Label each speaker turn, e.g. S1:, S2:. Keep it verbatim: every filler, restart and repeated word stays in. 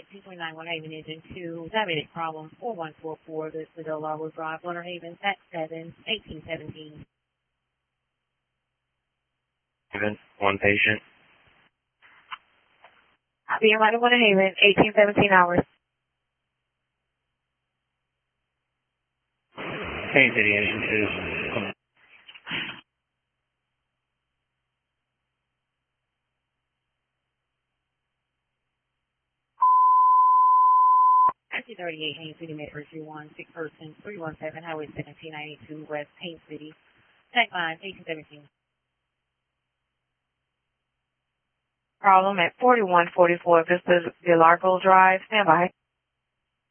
S1: two twenty-nine Winter Haven Engine two, diabetic problem, four one four four, this is Del Largo Drive, Winter Haven, F A T seven, eighteen seventeen.
S2: One patient.
S3: I'll be in right in Winter Haven, eighteen seventeen hours.
S2: Kansas City Engine two.
S1: Actually, thirty-eight, Haines City, Metro three one, six person, three one seven, Highway seventeen ninety-two, West Haines City, tank line, eighteen seventeen.
S3: Problem at forty-one forty-four Vista Del Largo Drive. Stand by.